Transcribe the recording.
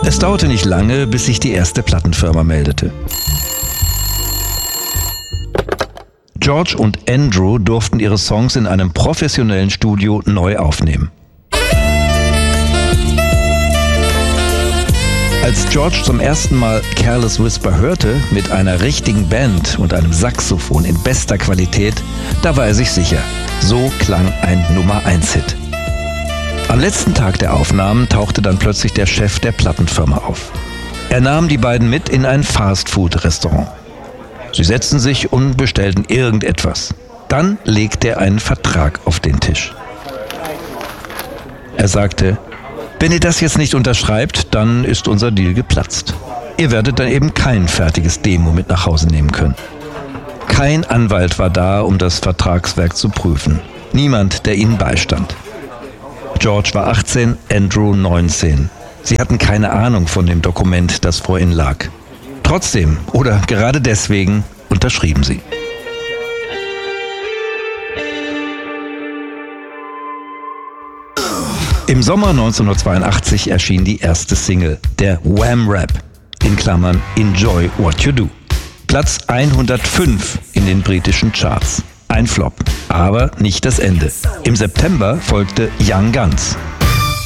Es dauerte nicht lange, bis sich die erste Plattenfirma meldete. George und Andrew durften ihre Songs in einem professionellen Studio neu aufnehmen. Als George zum ersten Mal Careless Whisper hörte, mit einer richtigen Band und einem Saxophon in bester Qualität, da war er sich sicher, so klang ein Nummer-1-Hit. Am letzten Tag der Aufnahmen tauchte dann plötzlich der Chef der Plattenfirma auf. Er nahm die beiden mit in ein Fast-Food-Restaurant. Sie setzten sich und bestellten irgendetwas. Dann legte er einen Vertrag auf den Tisch. Er sagte: Wenn ihr das jetzt nicht unterschreibt, dann ist unser Deal geplatzt. Ihr werdet dann eben kein fertiges Demo mit nach Hause nehmen können. Kein Anwalt war da, um das Vertragswerk zu prüfen. Niemand, der ihnen beistand. George war 18, Andrew 19. Sie hatten keine Ahnung von dem Dokument, das vor ihnen lag. Trotzdem, oder gerade deswegen, unterschrieben sie. Im Sommer 1982 erschien die erste Single, der Wham Rap, in Klammern Enjoy What You Do. Platz 105 in den britischen Charts. Ein Flop, aber nicht das Ende. Im September folgte Young Guns.